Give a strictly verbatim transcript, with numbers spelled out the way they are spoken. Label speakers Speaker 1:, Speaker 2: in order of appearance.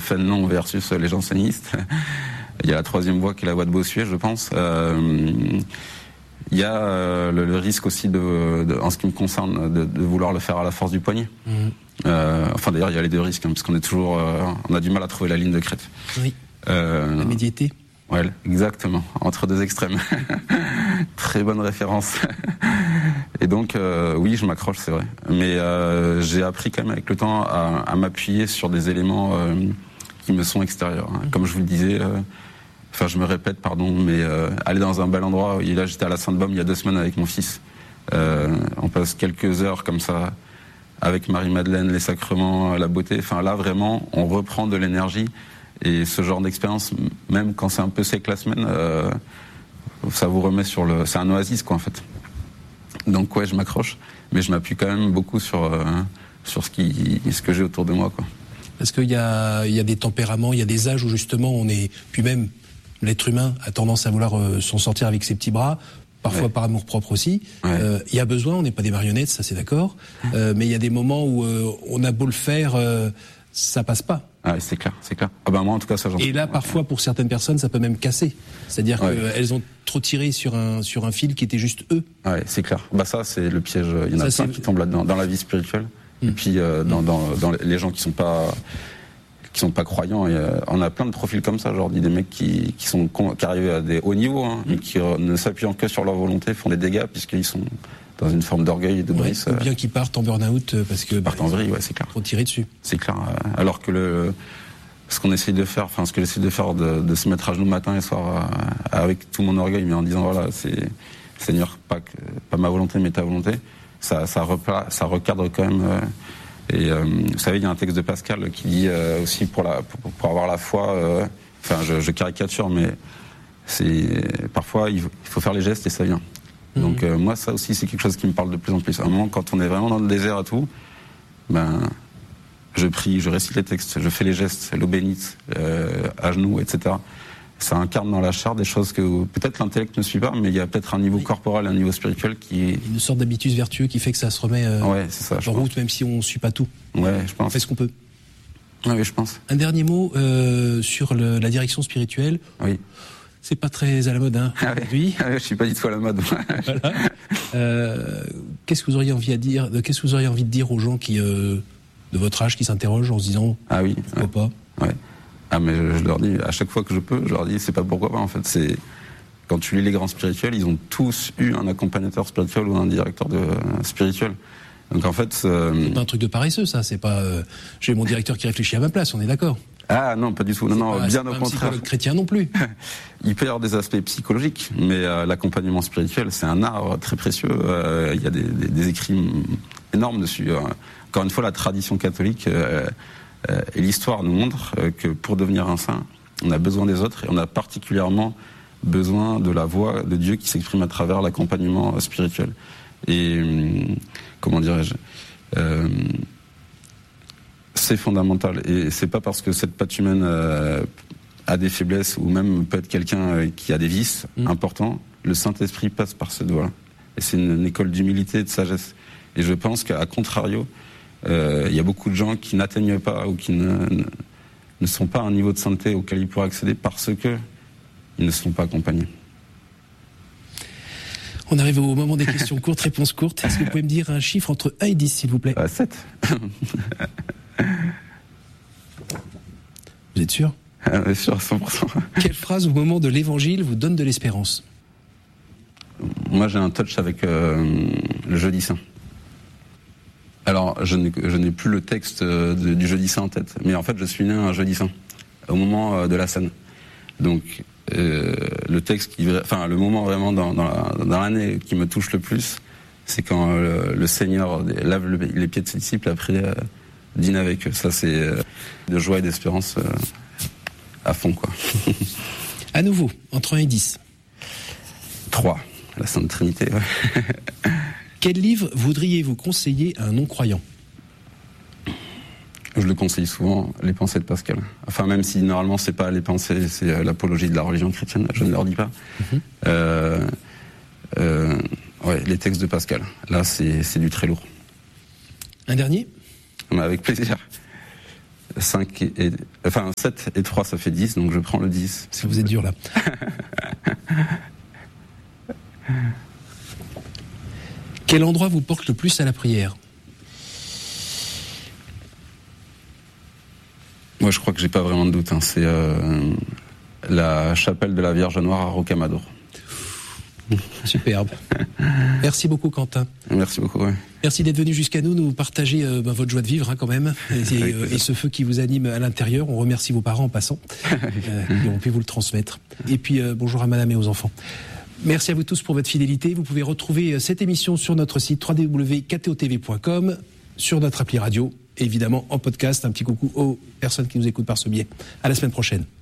Speaker 1: Fénelon versus les jansénistes. Il y a la troisième voie qui est la voie de Bossuet, je pense. Euh, il y a euh, le, le risque aussi, de, de, en ce qui me concerne, de, de vouloir le faire à la force du poignet. Mmh. Euh, enfin, d'ailleurs, il y a les deux risques, hein, parce qu'on est toujours, euh, on a du mal à trouver la ligne de crête.
Speaker 2: Oui. Euh, la médiété.
Speaker 1: Ouais, exactement, entre deux extrêmes. Très bonne référence. Et donc, euh, oui, je m'accroche, c'est vrai. Mais euh, j'ai appris quand même avec le temps à, à m'appuyer sur des éléments euh, qui me sont extérieurs. Hein. Comme je vous le disais, euh, enfin, je me répète, pardon, mais euh, aller dans un bel endroit. Et là, j'étais à la Sainte-Baume il y a deux semaines avec mon fils. Euh, on passe quelques heures comme ça avec Marie-Madeleine, les sacrements, la beauté. Enfin, là, vraiment, on reprend de l'énergie. Et ce genre d'expérience, même quand c'est un peu sec la semaine, euh, ça vous remet sur le... C'est un oasis, quoi, en fait. Donc, ouais, je m'accroche, mais je m'appuie quand même beaucoup sur, euh, sur ce, qui, ce que j'ai autour de moi, quoi.
Speaker 2: Parce qu'il y a, il y a des tempéraments, il y a des âges où, justement, on est... Puis même, l'être humain a tendance à vouloir euh, s'en sortir avec ses petits bras, parfois ouais. par amour-propre aussi. Ouais. Euh, il y a besoin, on n'est pas des marionnettes, ça c'est d'accord, euh, mais il y a des moments où euh, on a beau le faire, euh, ça passe pas.
Speaker 1: Ah, c'est clair, c'est clair. Ah ben moi en tout cas ça j'en
Speaker 2: Et là ouais. parfois pour certaines personnes ça peut même casser. C'est-à-dire ouais. qu'elles ont trop tiré sur un sur un fil qui était juste eux.
Speaker 1: Ouais, c'est clair. Bah ça c'est le piège. Il y en a ça, plein qui tombent là-dedans dans la vie spirituelle. Mmh. Et puis euh, dans, mmh. dans dans les gens qui sont pas qui sont pas croyants. Et, euh, on a plein de profils comme ça. Genre des mecs qui qui sont qui arrivent à des hauts niveaux, hein, mmh. mais qui euh, ne s'appuient que sur leur volonté font des dégâts puisqu'ils sont dans une forme d'orgueil et de brise.
Speaker 2: Ouais, ou bien qu'ils partent en burn-out parce que
Speaker 1: partent bah, en vrille, ouais, c'est clair.
Speaker 2: Trop tiré dessus.
Speaker 1: C'est clair. Alors que le ce qu'on essaye de faire, enfin ce que j'essaie de faire, de, de se mettre à genoux matin et soir euh, avec tout mon orgueil, mais en disant voilà, c'est Seigneur, pas que, pas ma volonté, mais ta volonté. Ça, ça, repla, ça recadre quand même. Euh, et euh, vous savez, il y a un texte de Pascal qui dit euh, aussi pour la, pour, pour avoir la foi. Euh, enfin, je, je caricature, mais c'est parfois il faut, il faut faire les gestes et ça vient. Donc euh, moi ça aussi c'est quelque chose qui me parle de plus en plus. À un moment quand on est vraiment dans le désert et tout, ben je prie, je récite les textes, je fais les gestes, l'eau bénite, euh, à genoux, et cetera. Ça incarne dans la chair des choses que peut-être l'intellect ne suit pas, mais il y a peut-être un niveau oui. corporel, un niveau spirituel qui est...
Speaker 2: Une sorte d'habitus vertueux qui fait que ça se remet euh,
Speaker 1: ouais, c'est ça,
Speaker 2: en route, même si on ne suit pas tout.
Speaker 1: Ouais, je pense.
Speaker 2: On fait ce qu'on peut.
Speaker 1: Oui, je pense.
Speaker 2: Un dernier mot euh, sur le, la direction spirituelle.
Speaker 1: Oui.
Speaker 2: C'est pas très à la mode, hein,
Speaker 1: ah aujourd'hui. Ah ouais, je suis pas du tout à la mode.
Speaker 2: Voilà. Euh, qu'est-ce que vous auriez envie à dire Qu'est-ce que vous auriez envie de dire aux gens qui, euh, de votre âge, qui s'interrogent en se disant
Speaker 1: ah oui,
Speaker 2: pourquoi
Speaker 1: ouais.
Speaker 2: pas
Speaker 1: ouais. Ah mais je, je leur dis à chaque fois que je peux, je leur dis c'est pas pourquoi pas en fait. C'est quand tu lis les grands spirituels, ils ont tous eu un accompagnateur spirituel ou un directeur de euh, spirituel. Donc en fait, euh...
Speaker 2: c'est pas un truc de paresseux, ça. C'est pas euh, j'ai mon directeur qui réfléchit à ma place. On est d'accord.
Speaker 1: Ah non, pas du tout. Non, non,
Speaker 2: pas,
Speaker 1: bien au
Speaker 2: pas
Speaker 1: contraire.
Speaker 2: Un chrétien non plus.
Speaker 1: Il peut y avoir des aspects psychologiques, mais euh, l'accompagnement spirituel, c'est un art très précieux. Euh, il y a des, des, des écrits énormes dessus. Euh, encore une fois, la tradition catholique euh, euh, et l'histoire nous montrent euh, que pour devenir un saint, on a besoin des autres et on a particulièrement besoin de la voix de Dieu qui s'exprime à travers l'accompagnement spirituel. Et euh, comment dirais-je euh, c'est fondamental et c'est pas parce que cette patte humaine euh, a des faiblesses ou même peut être quelqu'un euh, qui a des vices mmh. importants, le Saint-Esprit passe par cette voie-là. Et c'est une, une école d'humilité et de sagesse. Et je pense qu'à contrario, il euh, y a beaucoup de gens qui n'atteignent pas ou qui ne, ne, ne sont pas à un niveau de sainteté auquel ils pourraient accéder parce que ils ne sont pas accompagnés.
Speaker 2: On arrive au moment des questions courtes, réponses courtes. Est-ce que vous pouvez me dire un chiffre entre un et dix, s'il vous plaît ?
Speaker 1: euh, sept.
Speaker 2: Vous êtes sûr ?
Speaker 1: euh, Sûr à cent pour cent.
Speaker 2: Quelle phrase au moment de l'évangile vous donne de l'espérance ?
Speaker 1: Moi j'ai un touch avec euh, le jeudi saint. Alors je n'ai, je n'ai plus le texte de, du jeudi saint en tête, mais en fait je suis né un jeudi saint, au moment euh, de la scène. Donc euh, le texte, qui, enfin le moment vraiment dans, dans, la, dans l'année qui me touche le plus, c'est quand euh, le Seigneur lave le, les pieds de ses disciples après euh, dîner avec eux. Ça c'est euh, de joie et d'espérance euh, à fond quoi.
Speaker 2: À nouveau, entre un et dix.
Speaker 1: trois, la Sainte Trinité. Ouais.
Speaker 2: Quel livre voudriez-vous conseiller à un non-croyant ?
Speaker 1: Je le conseille souvent, Les Pensées de Pascal. Enfin, même si normalement c'est pas les pensées, c'est l'apologie de la religion chrétienne, je ne leur dis pas. Mm-hmm. Euh, euh, ouais, les textes de Pascal. Là, c'est, c'est du très lourd.
Speaker 2: Un dernier ?
Speaker 1: Mais avec plaisir. cinq et, enfin sept et trois, ça fait dix, donc je prends le dix.
Speaker 2: Si vous êtes dur là. Quel endroit vous porte le plus à la prière ?
Speaker 1: Moi, je crois que j'ai pas vraiment de doute. Hein. C'est euh, la chapelle de la Vierge Noire à Rocamadour.
Speaker 2: Superbe. Merci beaucoup, Quentin.
Speaker 1: Merci beaucoup. Ouais.
Speaker 2: Merci d'être venu jusqu'à nous, nous partager euh, bah, votre joie de vivre hein, quand même, et, euh, et ce feu qui vous anime à l'intérieur. On remercie vos parents en passant, euh, qui ont pu vous le transmettre. Et puis euh, bonjour à madame et aux enfants. Merci à vous tous pour votre fidélité. Vous pouvez retrouver cette émission sur notre site w w w point k t o t v point com, sur notre appli radio, et évidemment en podcast. Un petit coucou aux personnes qui nous écoutent par ce biais. À la semaine prochaine.